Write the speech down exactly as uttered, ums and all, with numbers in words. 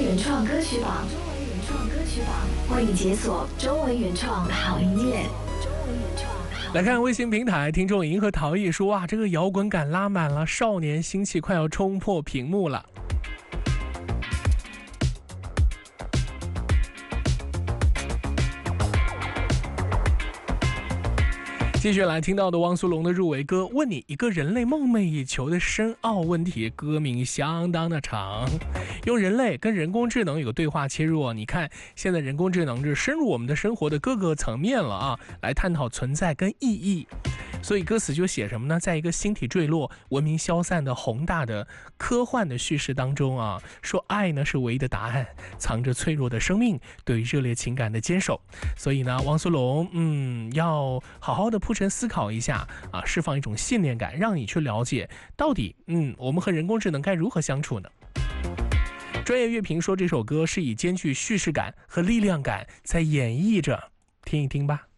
文原创歌曲榜，中文原创歌曲榜，为你解锁中文原创好音乐。 来看微信平台，听众银河陶艺说：哇，这个摇滚感拉满了，少年心气快要冲破屏幕了。继续来听到的汪苏泷的入围歌，问你一个人类梦寐以求的深奥问题，歌名相当的长，用人类跟人工智能有个对话切入。你看现在人工智能是深入我们的生活的各个层面了啊，来探讨存在跟意义。所以歌词就写什么呢？在一个星体坠落、文明消散的宏大的科幻的叙事当中啊，说爱呢是唯一的答案，藏着脆弱的生命对热烈情感的坚守。所以呢，汪苏泷嗯要好好的铺陈思考一下啊，释放一种信念感，让你去了解到底嗯我们和人工智能该如何相处呢？专业乐评说这首歌是以兼具叙事感和力量感在演绎着，听一听吧。